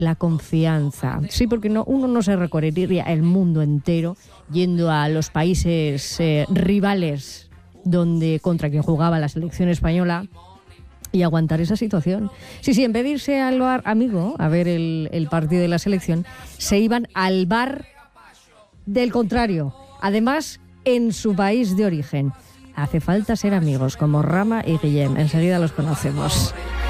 la confianza. Sí, porque uno no se recorrería el mundo entero yendo a los países rivales contra quien jugaba la selección española y aguantar esa situación. Sí, en vez de irse al bar amigo a ver el partido de la selección, se iban al bar del contrario, además en su país de origen. Hace falta ser amigos como Rama y Guillem, enseguida los conocemos.